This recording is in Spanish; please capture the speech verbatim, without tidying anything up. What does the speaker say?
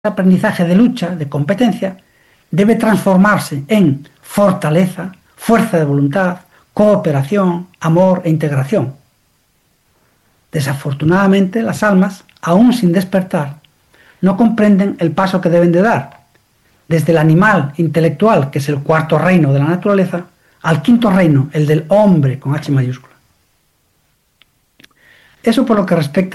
aprendizaje de lucha, de competencia, debe transformarse en fortaleza, fuerza de voluntad, cooperación, amor e integración. Desafortunadamente, las almas, aún sin despertar, no comprenden el paso que deben de dar, desde el animal intelectual, que es el cuarto reino de la naturaleza, al quinto reino, el del hombre con H mayúscula. Eso por lo que respecta